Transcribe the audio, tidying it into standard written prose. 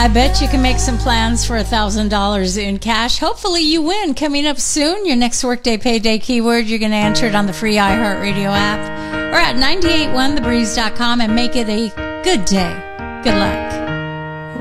I bet you can make some plans for $1,000 in cash. Hopefully you win. Coming up soon, your next Workday Payday keyword. You're going to enter it on the free iHeartRadio app or at 981thebreeze.com and make it a good day. Good luck.